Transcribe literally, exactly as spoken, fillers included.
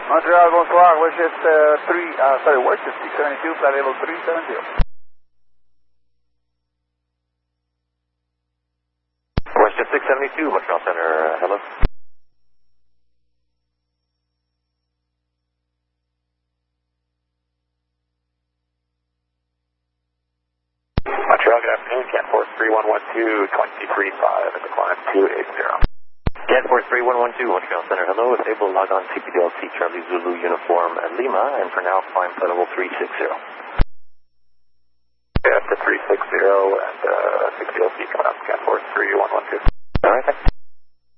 Montreal, bonsoir, Worship uh, three, uh, sorry, Worship six seventy-two, flight level three seventy. Worship six seventy-two, Montreal Center, uh, hello. Montreal, good afternoon, Canforce three one one two, twenty-three five, and the climb two eighty. Canforce three one one two, Montreal Center, hello. It's able to log on C P D L C Charlie Zulu Uniform at Lima, and for now, climb flight level three sixty. Yeah, up to three sixty, and uh, C P D L C coming up, Canforce three one one two.